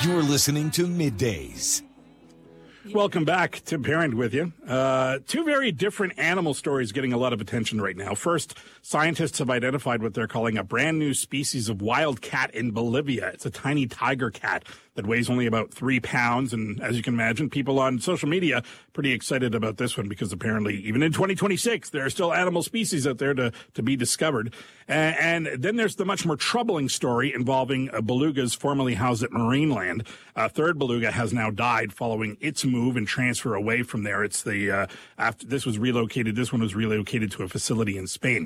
You're listening to Middays. Welcome back. Tim Parent with you. Two very different animal stories getting a lot of attention right now. First, scientists have identified what they're calling a brand new species of wild cat in Bolivia. It's a tiny tiger cat that weighs only about 3 pounds. And as you can imagine, people on social media pretty excited about this one because apparently even in 2026, there are still animal species out there to be discovered. And then there's the much more troubling story involving belugas formerly housed at Marineland. A third beluga has now died following its move and transfer away from there. It's after this one was relocated to a facility in Spain.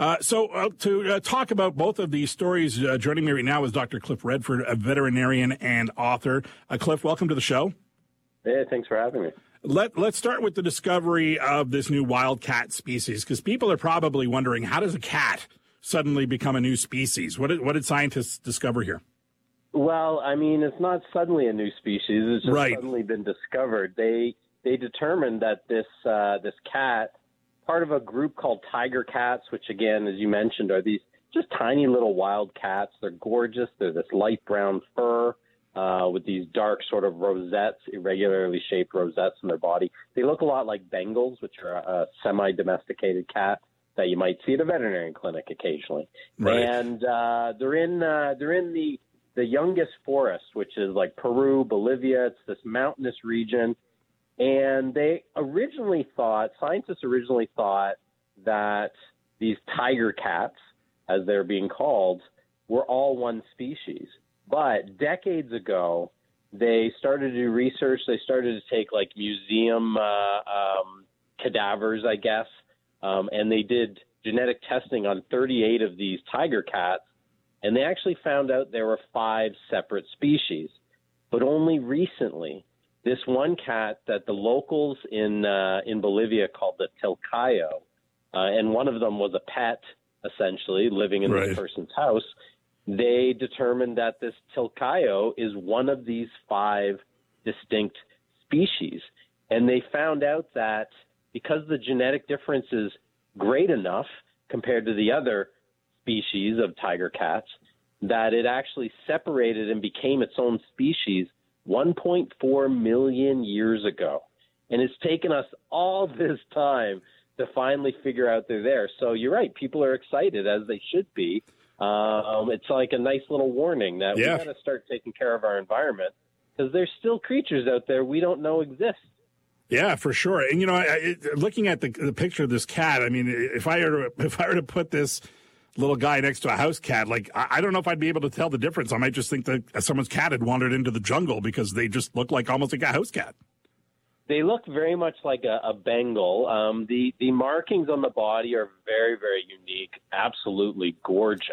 To talk about both of these stories, joining me right now is Dr. Cliff Redford, a veterinarian and author. Cliff, welcome to the show. Hey, thanks for having me. Let's start with the discovery of this new wildcat species, because people are probably wondering, how does a cat suddenly become a new species? What did scientists discover here? Well, I mean, it's not suddenly a new species. It's just Right. suddenly been discovered. They determined that this cat, part of a group called tiger cats, which again, as you mentioned, are these just tiny little wild cats. They're gorgeous. They're this light brown fur with these dark sort of rosettes, irregularly shaped rosettes in their body. They look a lot like Bengals, which are a semi-domesticated cat that you might see at a veterinary clinic occasionally. Right. And they're in the youngest forest, which is like Peru, Bolivia. It's this mountainous region. And scientists originally thought that these tiger cats, as they're being called, were all one species. But decades ago, they started to do research. They started to take like museum cadavers, I guess, and they did genetic testing on 38 of these tiger cats. And they actually found out there were 5 separate species. But only recently, this one cat that the locals in Bolivia called the Tilcayo, and one of them was a pet, essentially, living in Right. this person's house, they determined that this Tilcayo is one of these 5 distinct species. And they found out that because the genetic difference is great enough compared to the other species of tiger cats, that it actually separated and became its own species 1.4 million years ago. And it's taken us all this time to finally figure out they're there. So you're right. People are excited, as they should be. It's like a nice little warning that we got to start taking care of our environment, because there's still creatures out there we don't know exist. Yeah, for sure. And, looking at the picture of this cat, I mean, if I were to put this little guy next to a house cat, like, I don't know if I'd be able to tell the difference. I might just think that someone's cat had wandered into the jungle because they just look like almost like a house cat. They look very much like a Bengal. The markings on the body are very, very unique, absolutely gorgeous.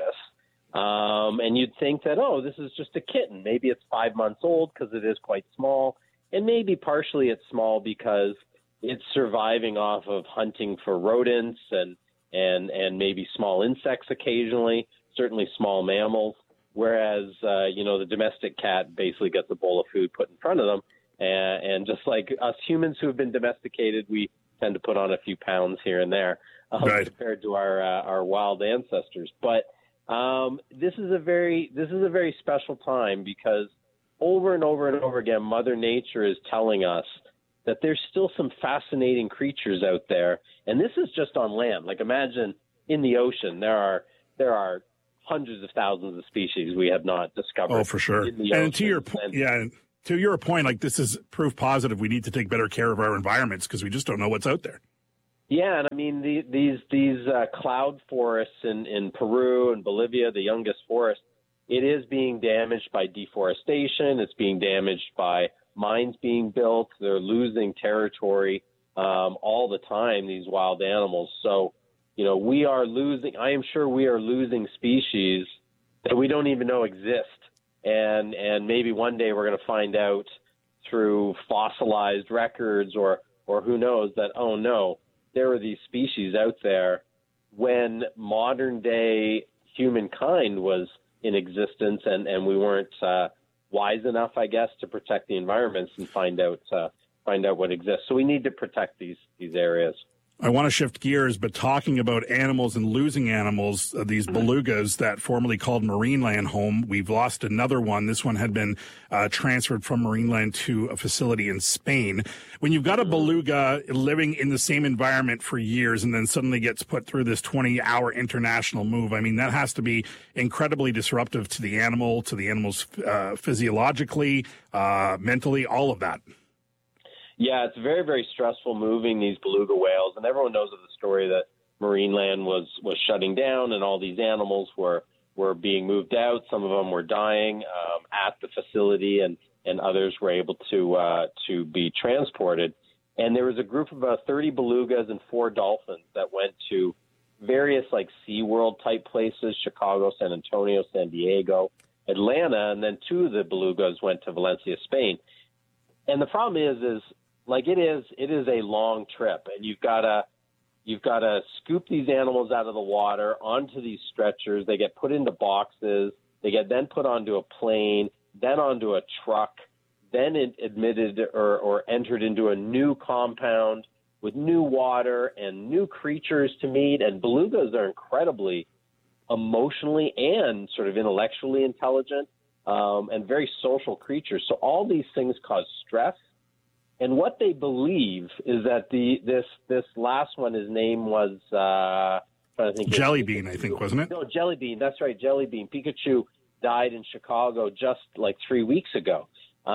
And you'd think that, this is just a kitten. Maybe it's 5 months old because it is quite small. And maybe partially it's small because it's surviving off of hunting for rodents and maybe small insects occasionally, certainly small mammals. Whereas, the domestic cat basically gets a bowl of food put in front of them. And just like us humans who have been domesticated, we tend to put on a few pounds here and there compared to our wild ancestors. But this is a very special time, because over and over and over again, Mother Nature is telling us that there's still some fascinating creatures out there. And this is just on land. Like, imagine in the ocean, there are hundreds of thousands of species we have not discovered. Oh, for sure. And to your point, to your point, like, this is proof positive we need to take better care of our environments because we just don't know what's out there. Yeah, and I mean, these cloud forests in Peru and Bolivia, the youngest forest, it is being damaged by deforestation. It's being damaged by mines being built. They're losing territory all the time, these wild animals. So, we are losing, I am sure we are losing species that we don't even know exist. And maybe one day we're going to find out through fossilized records or who knows that, oh no, there are these species out there when modern day humankind was in existence and we weren't wise enough, I guess, to protect the environments and find out what exists. So we need to protect these areas. I want to shift gears, but talking about animals and losing animals, these belugas that formerly called Marineland home, we've lost another one. This one had been transferred from Marineland to a facility in Spain. When you've got a beluga living in the same environment for years and then suddenly gets put through this 20-hour international move, I mean, that has to be incredibly disruptive to the animals physiologically, mentally, all of that. Yeah, it's very, very stressful moving these beluga whales, and everyone knows of the story that Marineland was shutting down and all these animals were being moved out. Some of them were dying at the facility, and others were able to be transported. And there was a group of about 30 belugas and 4 dolphins that went to various like SeaWorld type places, Chicago, San Antonio, San Diego, Atlanta, and then 2 of the belugas went to Valencia, Spain. And the problem is like it is a long trip, and you've got to scoop these animals out of the water onto these stretchers. They get put into boxes. They get then put onto a plane, then onto a truck, then admitted or entered into a new compound with new water and new creatures to meet. And belugas are incredibly emotionally and sort of intellectually intelligent and very social creatures. So all these things cause stress. And what they believe is that this last one, his name was trying to think. Jellybean, I think, wasn't it? No, Jellybean. That's right, Jellybean. Pikachu died in Chicago just like 3 weeks ago.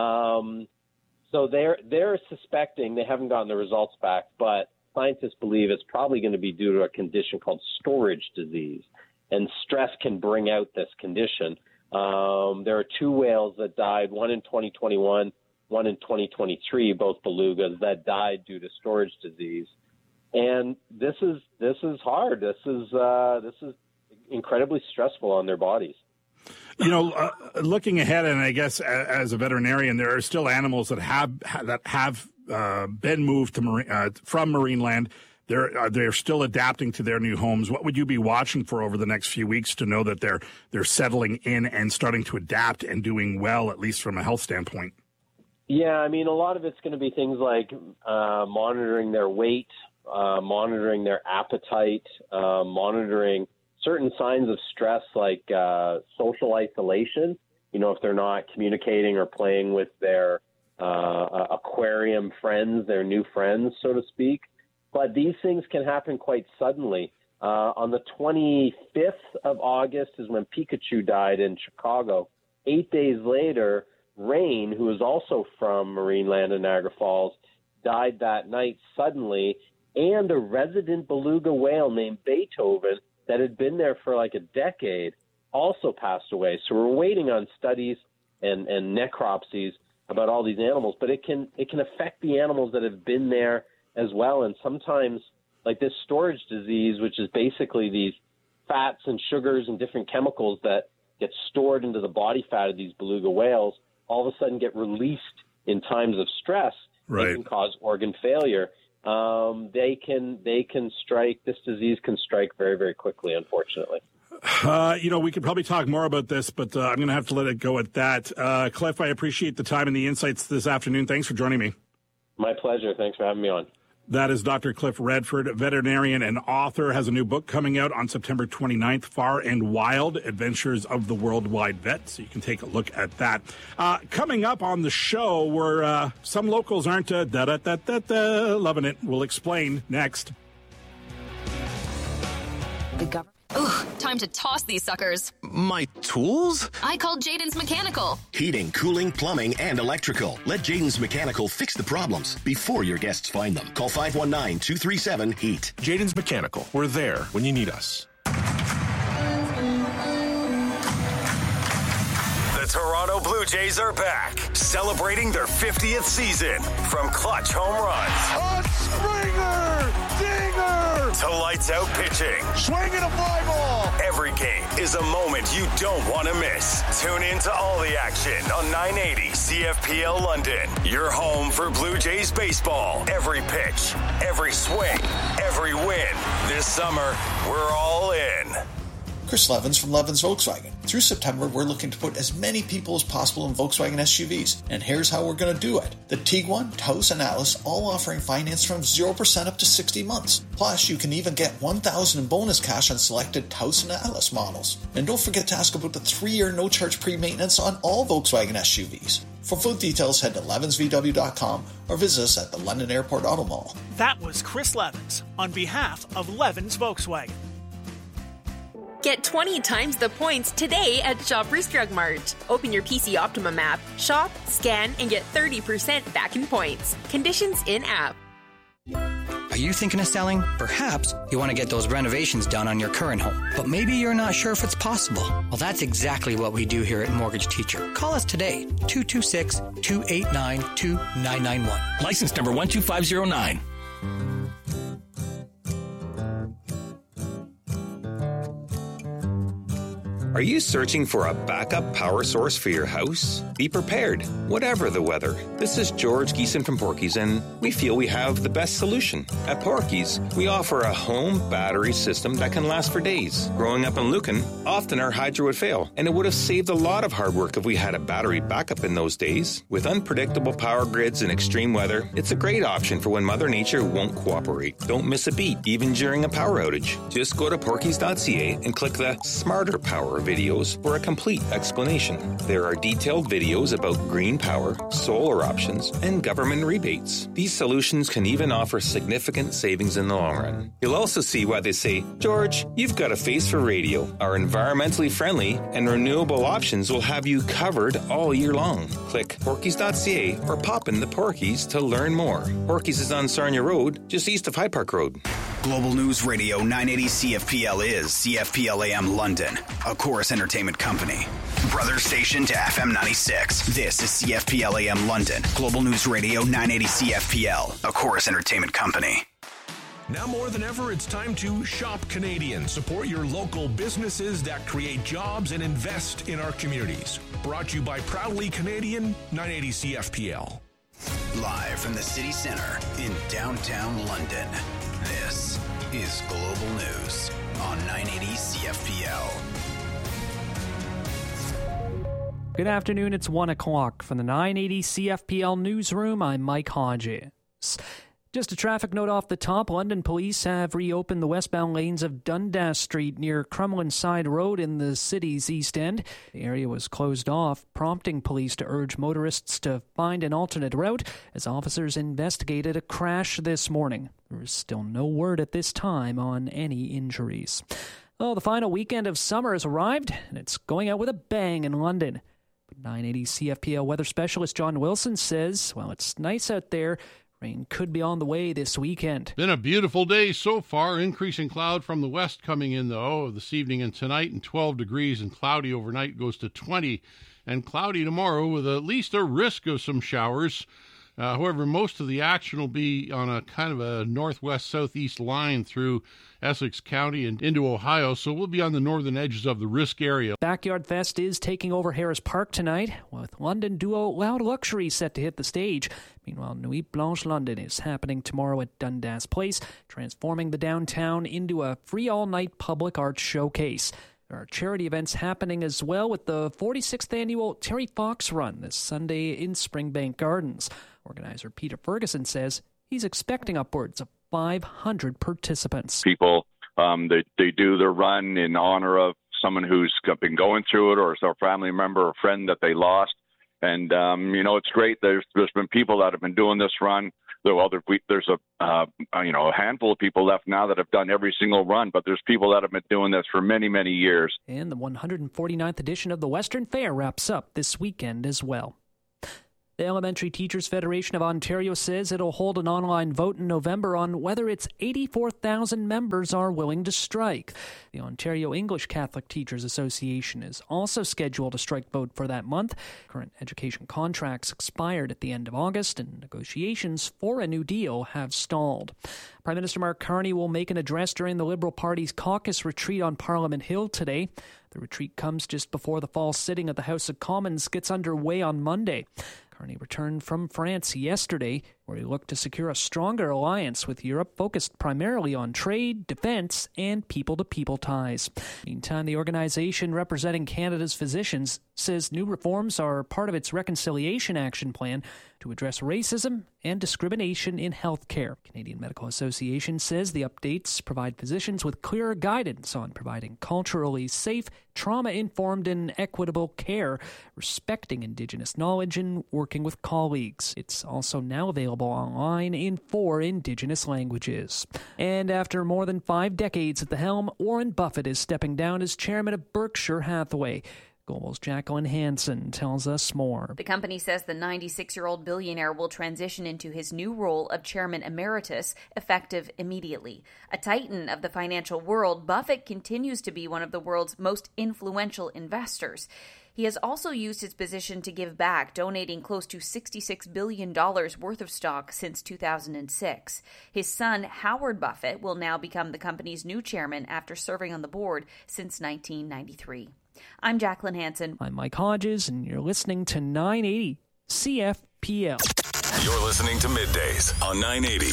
So they're suspecting, they haven't gotten the results back, but scientists believe it's probably going to be due to a condition called storage disease, and stress can bring out this condition. There are 2 whales that died, one in 2021. One in 2023, both belugas that died due to storage disease, and this is hard. This is incredibly stressful on their bodies. You know, looking ahead, and I guess as a veterinarian, there are still animals that have been moved to from Marineland. They're still adapting to their new homes. What would you be watching for over the next few weeks to know that they're settling in and starting to adapt and doing well, at least from a health standpoint? Yeah, I mean, a lot of it's going to be things like monitoring their weight, monitoring their appetite, monitoring certain signs of stress like social isolation. You know, if they're not communicating or playing with their aquarium friends, their new friends, so to speak. But these things can happen quite suddenly. On the 25th of August is when Pikachu died in Chicago. 8 days later, Rain, who is also from Marineland and Niagara Falls, died that night suddenly, and a resident beluga whale named Beethoven that had been there for like a decade also passed away. So we're waiting on studies and necropsies about all these animals, but it can affect the animals that have been there as well. And sometimes, like this storage disease, which is basically these fats and sugars and different chemicals that get stored into the body fat of these beluga whales, all of a sudden get released in times of stress. Right. It can cause organ failure. They can strike. This disease can strike very, very quickly, unfortunately. You know, we could probably talk more about this, but I'm going to have to let it go at that. Cliff, I appreciate the time and the insights this afternoon. Thanks for joining me. My pleasure. Thanks for having me on. That is Dr. Cliff Redford, veterinarian and author, has a new book coming out on September 29th, Far and Wild, Adventures of the Worldwide Vet. So you can take a look at that. Coming up on the show, where some locals aren't loving it. We'll explain next. Ugh, time to toss these suckers. My tools? I called Jaden's Mechanical. Heating, cooling, plumbing, and electrical. Let Jaden's Mechanical fix the problems before your guests find them. Call 519-237-HEAT. Jaden's Mechanical. We're there when you need us. The Toronto Blue Jays are back, celebrating their 50th season. From clutch home runs. Springer! Dinger! To lights out pitching. Swinging a fly ball! Every game is a moment you don't want to miss. Tune in to all the action on 980 CFPL London. Your home for Blue Jays baseball. Every pitch, every swing, every win. This summer, we're all in. Chris Levins from Levins Volkswagen. Through September, we're looking to put as many people as possible in Volkswagen SUVs, and here's how we're going to do it. The Tiguan, Taos, and Atlas all offering finance from 0% up to 60 months. Plus, you can even get $1,000 in bonus cash on selected Taos and Atlas models. And don't forget to ask about the 3-year no-charge pre-maintenance on all Volkswagen SUVs. For full details, head to levinsvw.com or visit us at the London Airport Auto Mall. That was Chris Levins on behalf of Levins Volkswagen. Get 20 times the points today at Shoppers Drug Mart. Open your PC Optimum app, shop, scan, and get 30% back in points. Conditions in-app. Are you thinking of selling? Perhaps you want to get those renovations done on your current home, but maybe you're not sure if it's possible. Well, that's exactly what we do here at Mortgage Teacher. Call us today, 226-289-2991. License number 12509. Are you searching for a backup power source for your house? Be prepared, whatever the weather. This is George Geeson from Porky's, and we feel we have the best solution. At Porky's, we offer a home battery system that can last for days. Growing up in Lucan, often our hydro would fail, and it would have saved a lot of hard work if we had a battery backup in those days. With unpredictable power grids and extreme weather, it's a great option for when Mother Nature won't cooperate. Don't miss a beat, even during a power outage. Just go to porkys.ca and click the Smarter Power videos for a complete explanation. There are detailed videos about green power, solar options, and government rebates. These solutions can even offer significant savings in the long run. You'll also see why they say, George, you've got a face for radio. Our environmentally friendly and renewable options will have you covered all year long. Click porkys.ca or pop in the Porky's to learn more. Porky's is on Sarnia Road, just east of High Park Road. Global News Radio 980 CFPL is CFPL AM London, a Chorus Entertainment company. Brother station to FM 96. This is CFPL AM London, Global News Radio 980 CFPL, a Chorus Entertainment company. Now more than ever, it's time to shop Canadian. Support your local businesses that create jobs and invest in our communities. Brought to you by Proudly Canadian, 980 CFPL. Live from the city center in downtown London, this is Global News on 980 CFPL. Good afternoon, it's 1 o'clock. From the 980 CFPL newsroom, I'm Mike Hodges. Just a traffic note off the top. London police have reopened the westbound lanes of Dundas Street near Crumlin Side Road in the city's East End. The area was closed off, prompting police to urge motorists to find an alternate route as officers investigated a crash this morning. There is still no word at this time on any injuries. Oh, the final weekend of summer has arrived, and it's going out with a bang in London. But 980 CFPL weather specialist John Wilson says, well, it's nice out there. Rain could be on the way this weekend. Been a beautiful day so far. Increasing cloud from the west coming in, though, this evening and tonight, and 12 degrees, and cloudy overnight goes to 20, and cloudy tomorrow with at least a risk of some showers. However, most of the action will be on a kind of a northwest-southeast line through Essex County and into Ohio, so we'll be on the northern edges of the risk area. Backyard Fest is taking over Harris Park tonight, with London duo Loud Luxury set to hit the stage. Meanwhile, Nuit Blanche London is happening tomorrow at Dundas Place, transforming the downtown into a free all-night public art showcase. There are charity events happening as well, with the 46th annual Terry Fox Run this Sunday in Springbank Gardens. Organizer Peter Ferguson says he's expecting upwards of 500 participants. People, they do their run in honor of someone who's been going through it, or a family member or friend that they lost. And, it's great. There's been people that have been doing this run. There's a handful of people left now that have done every single run, but there's people that have been doing this for many, many years. And the 149th edition of the Western Fair wraps up this weekend as well. The Elementary Teachers Federation of Ontario says it'll hold an online vote in November on whether its 84,000 members are willing to strike. The Ontario English Catholic Teachers Association is also scheduled a strike vote for that month. Current education contracts expired at the end of August, and negotiations for a new deal have stalled. Prime Minister Mark Carney will make an address during the Liberal Party's caucus retreat on Parliament Hill today. The retreat comes just before the fall sitting of the House of Commons gets underway on Monday. Carney returned from France yesterday. where we look to secure a stronger alliance with Europe focused primarily on trade, defense, and people-to-people ties. Meantime, the organization representing Canada's physicians says new reforms are part of its reconciliation action plan to address racism and discrimination in healthcare. Canadian Medical Association says the updates provide physicians with clearer guidance on providing culturally safe, trauma-informed, and equitable care, respecting Indigenous knowledge and working with colleagues. It's also now available online in 4 Indigenous languages. And after more than 5 decades at the helm, Warren Buffett is stepping down as chairman of Berkshire Hathaway. Global's Jacqueline Hansen tells us more. The company says the 96-year-old billionaire will transition into his new role of chairman emeritus, effective immediately. A titan of the financial world, Buffett continues to be one of the world's most influential investors. He has also used his position to give back, donating close to $66 billion worth of stock since 2006. His son, Howard Buffett, will now become the company's new chairman after serving on the board since 1993. I'm Jacqueline Hansen. I'm Mike Hodges, and you're listening to 980 CFPL. You're listening to Middays on 980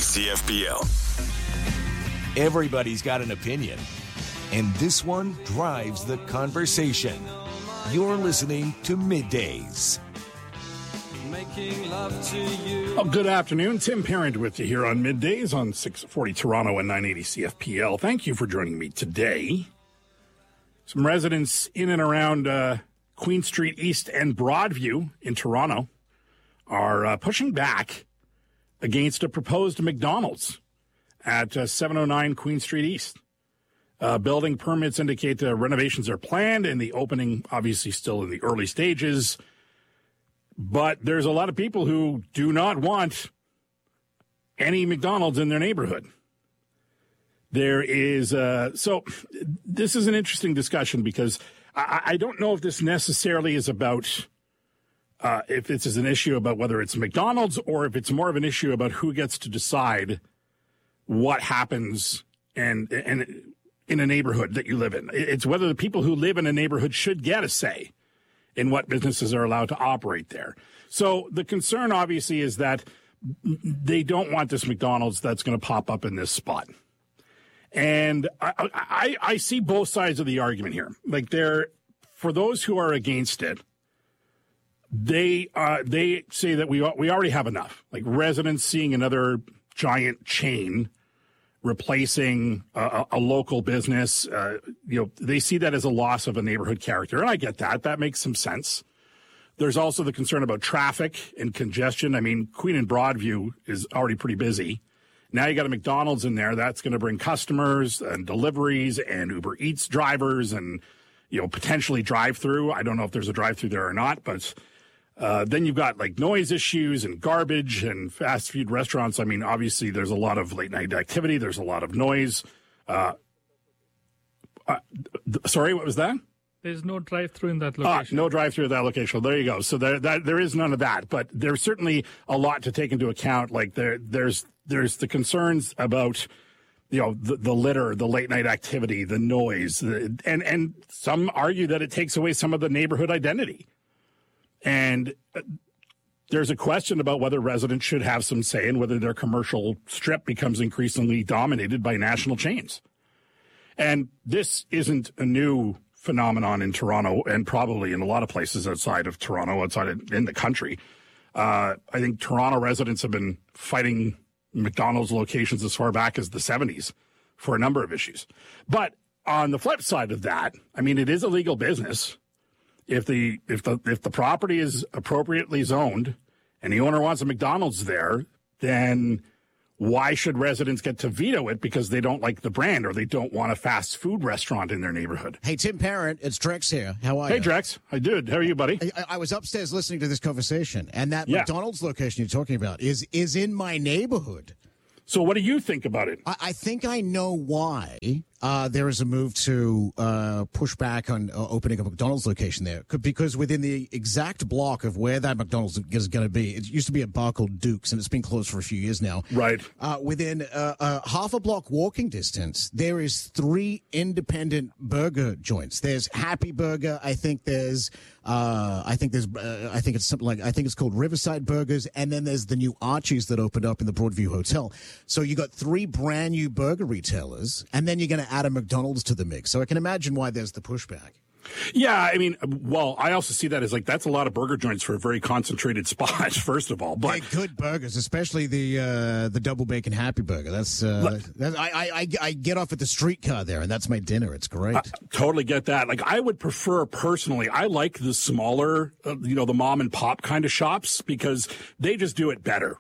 CFPL. Everybody's got an opinion, and this one drives the conversation. You're listening to Middays. Making love to you. Oh, good afternoon. Tim Parent with you here on Middays on 640 Toronto and 980 CFPL. Thank you for joining me today. Some residents in and around Queen Street East and Broadview in Toronto are pushing back against a proposed McDonald's at 709 Queen Street East. Building permits indicate renovations are planned and the opening obviously still in the early stages. But there's a lot of people who do not want any McDonald's in their neighborhood. There is, so this is an interesting discussion because I don't know if this necessarily is about, if this is an issue about whether it's McDonald's or if it's more of an issue about who gets to decide what happens and in a neighborhood that you live in. It's whether the people who live in a neighborhood should get a say in what businesses are allowed to operate there. So the concern obviously is that they don't want this McDonald's that's going to pop up in this spot. And I see both sides of the argument here. Like for those who are against it, they say that we already have enough. Like residents seeing another giant chain replacing a local business, they see that as a loss of a neighborhood character. And I get that. That makes some sense. There's also the concern about traffic and congestion. I mean, Queen and Broadview is already pretty busy. Now you got a McDonald's in there. That's going to bring customers and deliveries and Uber Eats drivers and, potentially drive-through. I don't know if there's a drive-through there or not, but then you've got like noise issues and garbage and fast food restaurants. I mean, obviously there's a lot of late night activity. There's a lot of noise. Sorry, what was that? There's no drive-through in that location. No drive-through at that location. There you go. So there is none of that. But there's certainly a lot to take into account. Like there's the concerns about, the litter, the late night activity, the noise, and some argue that it takes away some of the neighborhood identity. And there's a question about whether residents should have some say in whether their commercial strip becomes increasingly dominated by national chains. And this isn't a new phenomenon in Toronto and probably in a lot of places outside of Toronto, in the country. I think Toronto residents have been fighting McDonald's locations as far back as the 70s for a number of issues. But on the flip side of that, I mean, it is a legal business. If the property is appropriately zoned and the owner wants a McDonald's there, then why should residents get to veto it because they don't like the brand or they don't want a fast food restaurant in their neighborhood? Hey, Tim Parent, it's Drex here. How are you? Hey, Drex. I did. How are you, buddy? I was upstairs listening to this conversation, and that Yeah. McDonald's location you're talking about is in my neighborhood. So what do you think about it? I think I know why. there is a move to push back on opening a McDonald's location there, because within the exact block of where that McDonald's is going to be, it used to be a bar called Duke's, and it's been closed for a few years now. Right. Within half a block walking distance, there is 3 independent burger joints. There's Happy Burger. I think it's something like, I think it's called Riverside Burgers, and then there's the new Archie's that opened up in the Broadview Hotel. So you got 3 brand new burger retailers, and then you're going to add a McDonald's to the mix. So I can imagine why there's the pushback. Yeah, I mean, well, I also see that as like that's a lot of burger joints for a very concentrated spot. First of all, but they're good burgers, especially the double bacon Happy Burger. I get off at the streetcar there, and that's my dinner. It's great. Totally get that. Like I would prefer personally, I like the smaller, the mom and pop kind of shops because they just do it better.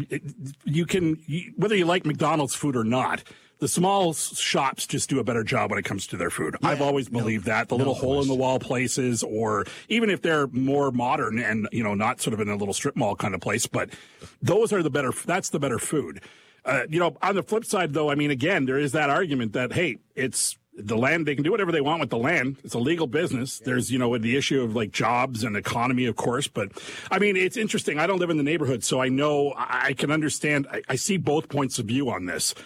Whether you like McDonald's food or not, the small shops just do a better job when it comes to their food. Yeah, I've always believed that. The little hole-in-the-wall places, or even if they're more modern and, not sort of in a little strip mall kind of place, but those are that's the better food. On the flip side, though, I mean, again, there is that argument that, hey, it's the land. They can do whatever they want with the land. It's a legal business. There's, the issue of like jobs and economy, of course. But I mean, it's interesting. I don't live in the neighborhood, so I know I can understand. I see both points of view on this.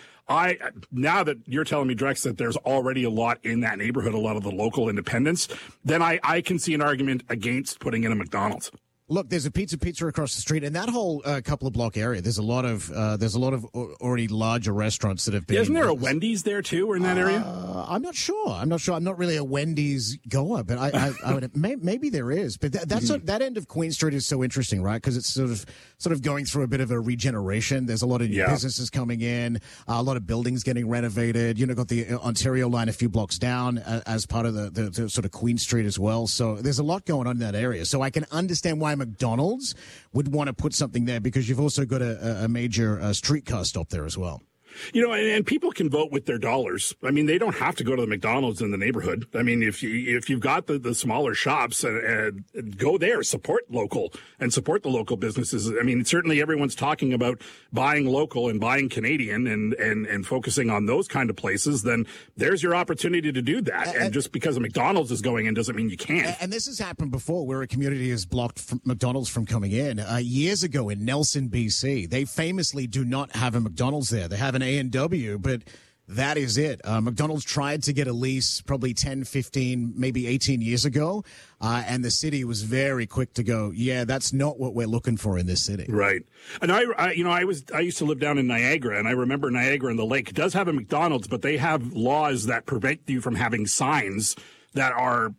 Now that you're telling me, Drex, that there's already a lot in that neighborhood, a lot of the local independents, then I can see an argument against putting in a McDonald's. Look, there's a pizza across the street, and that whole couple of block area. There's a lot of already larger restaurants that have been. Isn't there a Wendy's there too, or in that area? I'm not sure. I'm not really a Wendy's goer, but I would maybe there is. But that end of Queen Street is so interesting, right? Because it's sort of going through a bit of a regeneration. There's a lot of new businesses coming in, a lot of buildings getting renovated. Got the Ontario line a few blocks down as part of the sort of Queen Street as well. So there's a lot going on in that area. So I can understand why McDonald's would want to put something there, because you've also got a major streetcar stop there as well. And people can vote with their dollars. I mean, they don't have to go to the McDonald's in the neighborhood. I mean, if you've got the smaller shops, go there, support local and support the local businesses. I mean, certainly everyone's talking about buying local and buying Canadian and focusing on those kind of places. Then there's your opportunity to do that. And just because a McDonald's is going in doesn't mean you can't. And this has happened before, where a community has blocked McDonald's from coming in. Years ago in Nelson, BC, they famously do not have a McDonald's there. They have an A&W, but that is it. McDonald's tried to get a lease probably 10, 15, maybe 18 years ago, and the city was very quick to go, yeah, that's not what we're looking for in this city. Right. And I used to live down in Niagara, and I remember Niagara and the Lake does have a McDonald's, but they have laws that prevent you from having signs that are,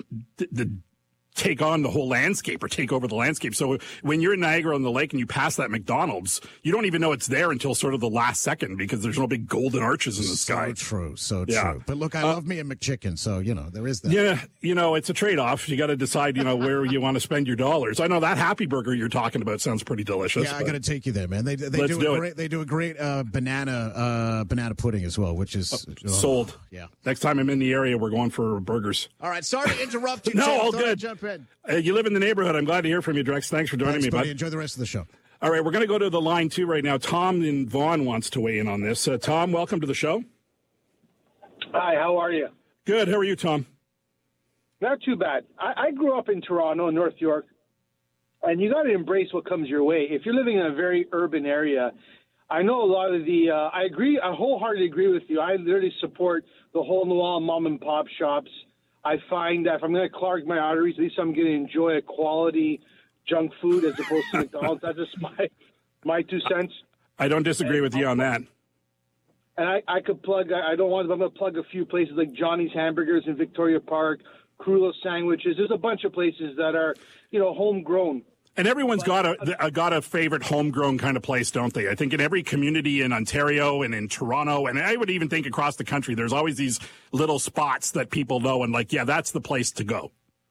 take on the whole landscape or take over the landscape. So when you're in Niagara on the Lake and you pass that McDonald's, you don't even know it's there until sort of the last second, because there's no big golden arches in the sky. So true. But look, I love me a McChicken, so, there is that. Yeah, it's a trade-off. You got to decide, where you want to spend your dollars. I know that Happy Burger you're talking about sounds pretty delicious. Yeah, I got to take you there, man. They do a great banana pudding as well, which is sold. Yeah. Next time I'm in the area, we're going for burgers. All right, sorry to interrupt you. No, Tim. all good. Jump in. You live in the neighborhood. I'm glad to hear from you, Drex. Thanks for joining me, bud. Enjoy the rest of the show. All right, we're going to go to the line 2 right now. Tom in Vaughan wants to weigh in on this. Tom, welcome to the show. Hi, how are you? Good. How are you, Tom? Not too bad. I grew up in Toronto, North York, and you got to embrace what comes your way. If you're living in a very urban area, I know a lot of I wholeheartedly agree with you. I literally support the hole-in-the-wall mom-and-pop shops. I find that if I'm going to clog my arteries, at least I'm going to enjoy a quality junk food as opposed to McDonald's. That's just my 2 cents. I don't disagree with you on that. And I could plug, I'm going to plug a few places like Johnny's Hamburgers in Victoria Park, Crulo Sandwiches. There's a bunch of places that are, homegrown. And everyone's got a favorite homegrown kind of place, don't they? I think in every community in Ontario and in Toronto, and I would even think across the country, there's always these little spots that people know and that's the place to go.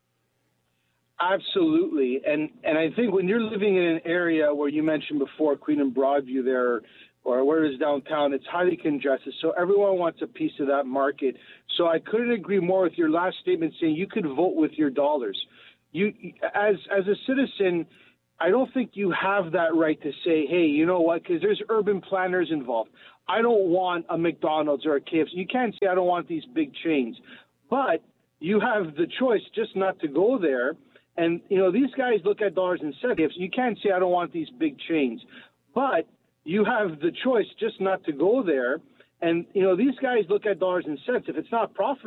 Absolutely. And I think when you're living in an area where you mentioned before, Queen and Broadview there, or where is downtown, it's highly congested. So everyone wants a piece of that market. So I couldn't agree more with your last statement saying you could vote with your dollars. You, as a citizen, I don't think you have that right to say, hey, you know what, because there's urban planners involved. I don't want a McDonald's or a KFC. You can't say I don't want these big chains. But you have the choice just not to go there. And, these guys look at dollars and cents. You can't say I don't want these big chains. But you have the choice just not to go there. And, these guys look at dollars and cents. If it's not profitable,